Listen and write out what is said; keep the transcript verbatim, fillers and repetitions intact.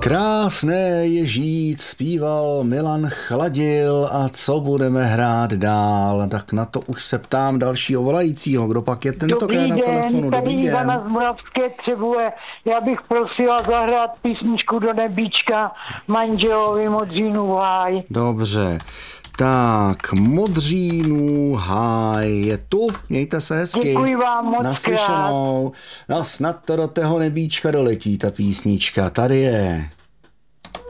Krásné je žít, zpíval Milan Chladil a co budeme hrát dál? Tak na to už se ptám dalšího volajícího. Kdo pak je tentokrát na telefonu? Dobrý den, Ivana z Moravské Třebové. Já bych prosila zahrát písničku Do nebíčka manželovi Modřínu háj. Dobře. Tak, Modřínů háj je tu, mějte se hezky. Děkuji vám moc Naslyšenou. No snad to do toho nebíčka doletí, ta písnička, tady je.